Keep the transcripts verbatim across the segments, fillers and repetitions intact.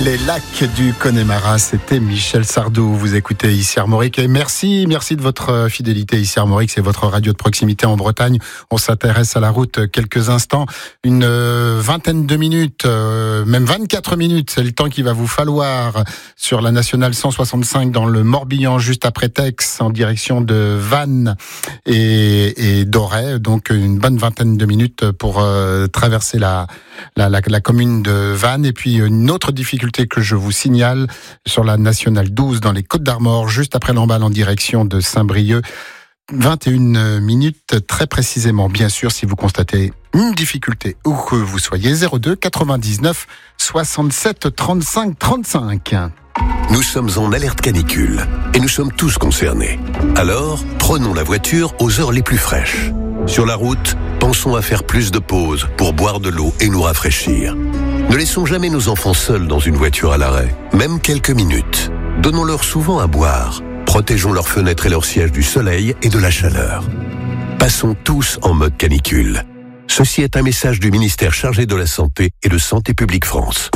Les lacs du Connemara, c'était Michel Sardou. Vous écoutez ici Armorique et merci, merci de votre fidélité ici Armorique. C'est votre radio de proximité en Bretagne. On s'intéresse à la route quelques instants, une vingtaine de minutes, euh, même vingt-quatre minutes. C'est le temps qu'il va vous falloir sur la nationale cent soixante-cinq dans le Morbihan, juste après Tex, en direction de Vannes et, et d'Auray. Donc une bonne vingtaine de minutes pour euh, traverser la, la, la, la commune de Vannes. Et puis une autre difficulté que je vous signale sur la nationale douze dans les Côtes-d'Armor, juste après l'emballe en direction de Saint-Brieuc. vingt et une minutes très précisément. Bien sûr, si vous constatez une difficulté où que vous soyez, zéro deux quatre-vingt-dix-neuf soixante-sept trente-cinq trente-cinq. Nous sommes en alerte canicule et nous sommes tous concernés. Alors, prenons la voiture aux heures les plus fraîches. Sur la route, pensons à faire plus de pauses pour boire de l'eau et nous rafraîchir. Ne laissons jamais nos enfants seuls dans une voiture à l'arrêt, même quelques minutes. Donnons-leur souvent à boire. Protégeons leurs fenêtres et leurs sièges du soleil et de la chaleur. Passons tous en mode canicule. Ceci est un message du ministère chargé de la Santé et de Santé publique France.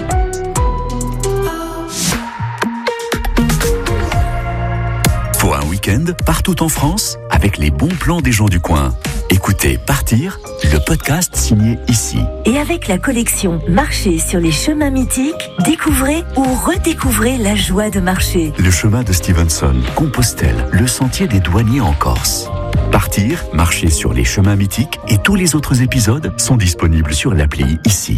Pour un week-end, partout en France, avec les bons plans des gens du coin. Écoutez Partir, le podcast signé ici. Et avec la collection Marcher sur les chemins mythiques, découvrez ou redécouvrez la joie de marcher. Le chemin de Stevenson, Compostelle, le sentier des douaniers en Corse. Partir, marcher sur les chemins mythiques et tous les autres épisodes sont disponibles sur l'appli ici.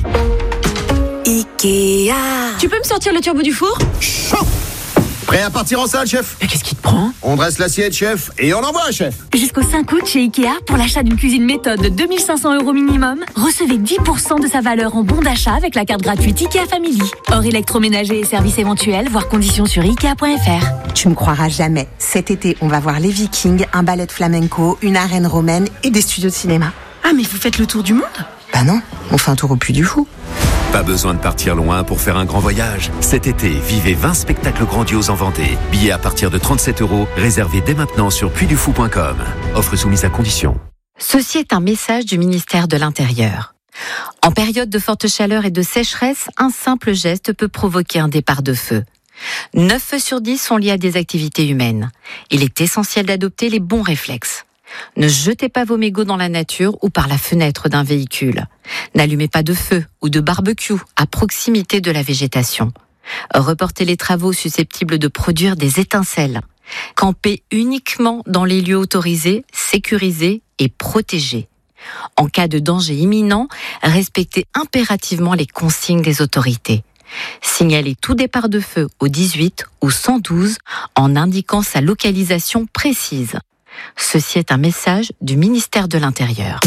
Ikea. Tu peux me sortir le turbo du four ? Chaud. Prêt à partir en salle, chef ? Mais qu'est-ce qui te prend ? On dresse l'assiette, chef, et on envoie, chef. Jusqu'au cinq août chez Ikea, pour l'achat d'une cuisine méthode de deux mille cinq cents euros minimum, recevez dix pour cent de sa valeur en bon d'achat avec la carte gratuite Ikea Family. Hors électroménager et services éventuels, voire conditions sur ikea point f r. Tu me croiras jamais. Cet été, on va voir les Vikings, un ballet de flamenco, une arène romaine et des studios de cinéma. Ah, mais vous faites le tour du monde ? Bah non, on fait un tour au Puy du Fou. Pas besoin de partir loin pour faire un grand voyage. Cet été, vivez vingt spectacles grandioses en Vendée. Billets à partir de trente-sept euros, réservés dès maintenant sur puy du fou point com. Offre soumise à condition. Ceci est un message du ministère de l'Intérieur. En période de forte chaleur et de sécheresse, un simple geste peut provoquer un départ de feu. neuf feux sur dix sont liés à des activités humaines. Il est essentiel d'adopter les bons réflexes. Ne jetez pas vos mégots dans la nature ou par la fenêtre d'un véhicule. N'allumez pas de feu ou de barbecue à proximité de la végétation. Reportez les travaux susceptibles de produire des étincelles. Campez uniquement dans les lieux autorisés, sécurisés et protégés. En cas de danger imminent, respectez impérativement les consignes des autorités. Signalez tout départ de feu au dix-huit ou cent douze en indiquant sa localisation précise. Ceci est un message du ministère de l'Intérieur.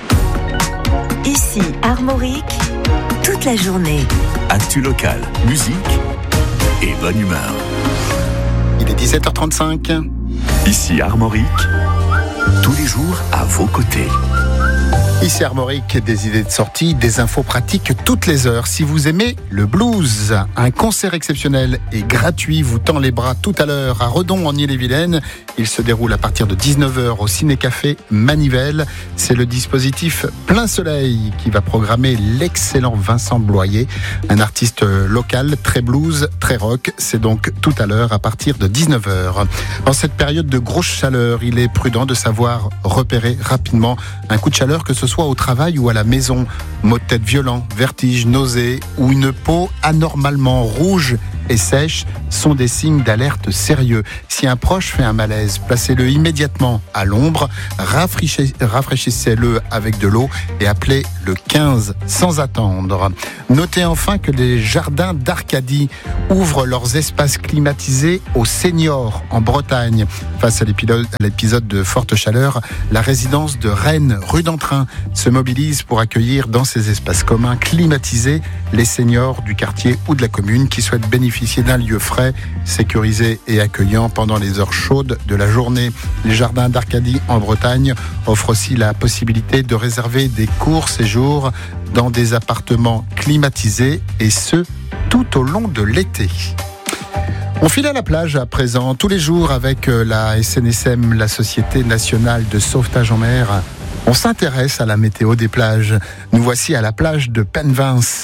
Ici Armorique, toute la journée. Actu local, musique et bonne humeur. Il est dix-sept heures trente-cinq. Ici Armorique, tous les jours à vos côtés. Ici Armorique, des idées de sortie, des infos pratiques toutes les heures. Si vous aimez le blues, un concert exceptionnel et gratuit vous tend les bras tout à l'heure à Redon en Ille-et-Vilaine. Il se déroule à partir de dix-neuf heures au Ciné-Café Manivelle. C'est le dispositif Plein Soleil qui va programmer l'excellent Vincent Bloyer, un artiste local très blues, très rock. C'est donc tout à l'heure à partir de dix-neuf heures. En cette période de grosse chaleur, il est prudent de savoir repérer rapidement un coup de chaleur, que ce soit au travail ou à la maison. Maux de tête violents, vertiges, nausées ou une peau anormalement rouge et sèche sont des signes d'alerte sérieux. Si un proche fait un malaise, placez-le immédiatement à l'ombre, rafraîchissez-le avec de l'eau et appelez le quinze sans attendre. Notez enfin que les jardins d'Arcadie ouvrent leurs espaces climatisés aux seniors en Bretagne. Face à l'épisode de forte chaleur, la résidence de Rennes, rue d'Entrain, se mobilise pour accueillir dans ces espaces communs climatisés les seniors du quartier ou de la commune qui souhaitent bénéficier d'un lieu frais, sécurisé et accueillant pendant les heures chaudes de la journée. Les jardins d'Arcadie en Bretagne offrent aussi la possibilité de réserver des courts séjours dans des appartements climatisés et ce, tout au long de l'été. On file à la plage à présent, tous les jours avec la S N S M, la Société Nationale de Sauvetage en Mer. On s'intéresse à la météo des plages. Nous voici à la plage de Penvins,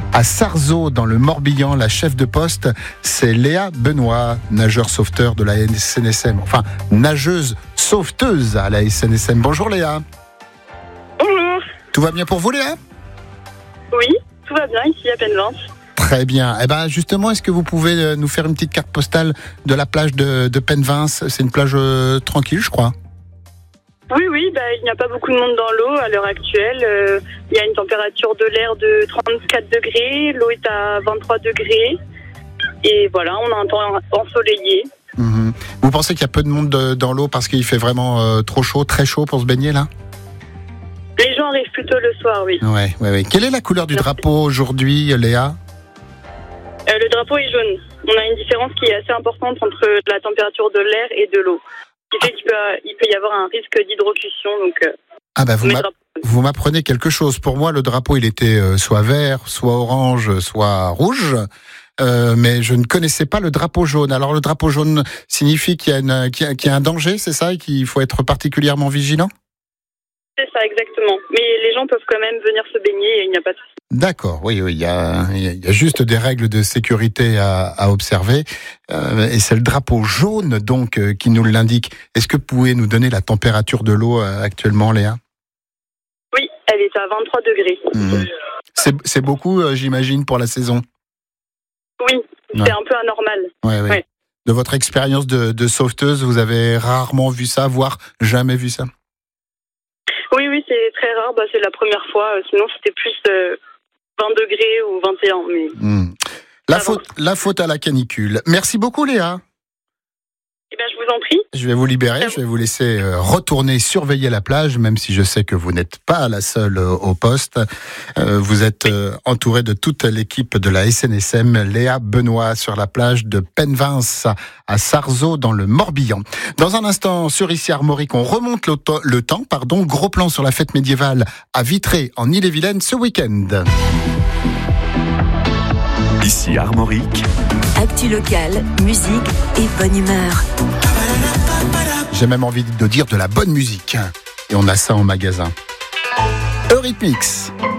À Sarzeau, dans le Morbihan, la chef de poste, c'est Léa Benoît, nageur sauveteur de la S N S M. Enfin, nageuse sauveteuse à la S N S M. Bonjour Léa. Bonjour. Tout va bien pour vous Léa ? Oui, tout va bien ici à Penvins. Très bien. Eh ben justement, est-ce que vous pouvez nous faire une petite carte postale de la plage de, de Penvins ? C'est une plage euh, tranquille, je crois. Oui, oui, bah, il n'y a pas beaucoup de monde dans l'eau à l'heure actuelle. Euh, il y a une température de l'air de trente-quatre degrés, l'eau est à vingt-trois degrés. Et voilà, on a un temps ensoleillé. Mmh. Vous pensez qu'il y a peu de monde de, dans l'eau parce qu'il fait vraiment euh, trop chaud, très chaud pour se baigner là ? Les gens arrivent plutôt le soir, oui. Ouais, ouais, ouais. Quelle est la couleur du drapeau aujourd'hui, Léa ? euh, Le drapeau est jaune. On a une différence qui est assez importante entre la température de l'air et de l'eau. Ce qui fait qu'il peut, il peut y avoir un risque d'hydrocution. Donc, euh, ah bah vous, m'a, vous m'apprenez quelque chose. Pour moi, le drapeau, il était euh, soit vert, soit orange, soit rouge. Euh, mais je ne connaissais pas le drapeau jaune. Alors le drapeau jaune signifie qu'il y a, une, qu'il y a, qu'il y a un danger, c'est ça, et qu'il faut être particulièrement vigilant ? C'est ça, exactement. Mais les gens peuvent quand même venir se baigner et il n'y a pas de souci. D'accord, oui, oui, il y a, il y a juste des règles de sécurité à, à observer. Euh, et c'est le drapeau jaune, donc, euh, qui nous l'indique. Est-ce que vous pouvez nous donner la température de l'eau euh, actuellement, Léa ? Oui, elle est à vingt-trois degrés. Mmh. C'est, c'est beaucoup, euh, j'imagine, pour la saison ? Oui, c'est ouais. un peu anormal. Ouais, ouais. Ouais. De votre expérience de, de sauveteuse, vous avez rarement vu ça, voire jamais vu ça ? Oui, oui, c'est très rare. Bah, c'est la première fois. Sinon, c'était plus euh, vingt degrés ou vingt et un. Mais... Mmh. La, faute, la faute à la canicule. Merci beaucoup, Léa. Eh bien, je vous en prie. Je vais vous libérer. Je vais vous laisser retourner surveiller la plage, même si je sais que vous n'êtes pas la seule au poste. Vous êtes entouré de toute l'équipe de la S N S M. Léa Benoît sur la plage de Penvins à Sarzeau dans le Morbihan. Dans un instant, sur Ici Armorique, on remonte le, to- le temps. Pardon, gros plan sur la fête médiévale à Vitré en Ille-et-Vilaine ce week-end. Ici Armorique. Actu locale, musique et bonne humeur. J'ai même envie de dire de la bonne musique. Et on a ça en magasin. Eurythmics.